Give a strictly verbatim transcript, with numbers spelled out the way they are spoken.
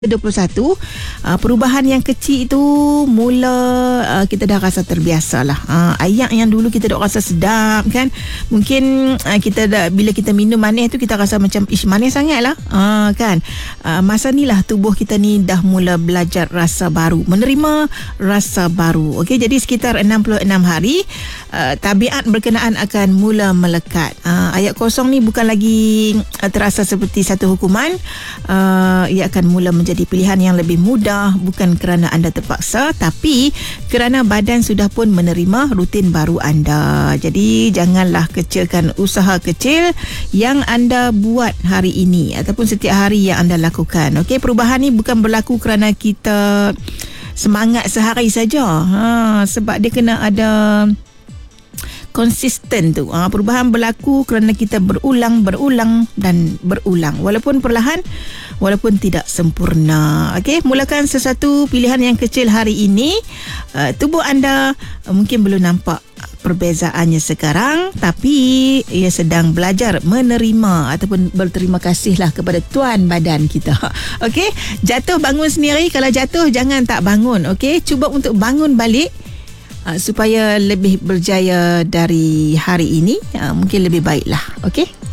dua puluh satu, uh, perubahan yang kecil itu mula uh, kita dah rasa terbiasa lah. Uh, ayak yang dulu kita dah rasa sedap kan, mungkin uh, kita dah, bila kita minum manis tu kita rasa macam ish manis sangat lah uh, kan. Uh, masa ni lah tubuh kita ni dah mula belajar rasa baru, menerima rasa baru. Okey, jadi sekitar enam puluh enam hari uh, tabiat berkenaan akan mula melekat. Uh, ayat kosong ni bukan lagi uh, terasa seperti satu hukuman. Uh, ia akan mula menjadi jadi pilihan yang lebih mudah, bukan kerana anda terpaksa, tapi kerana badan sudah pun menerima rutin baru anda. Jadi janganlah kecilkan usaha kecil yang anda buat hari ini ataupun setiap hari yang anda lakukan. Okey, perubahan ni bukan berlaku kerana kita semangat sehari saja. Ha, sebab dia kena ada konsisten tu. Ha, perubahan berlaku kerana kita berulang, berulang dan berulang. Walaupun perlahan, walaupun tidak sempurna. Okey, mulakan sesuatu pilihan yang kecil hari ini. Uh, tubuh anda uh, mungkin belum nampak perbezaannya sekarang, tapi ia sedang belajar menerima ataupun berterima kasihlah kepada tuan badan kita. Okey, jatuh bangun sendiri. Kalau jatuh jangan tak bangun. Okey, cuba untuk bangun balik. Uh, supaya lebih berjaya dari hari ini, uh, mungkin lebih baiklah. Okey.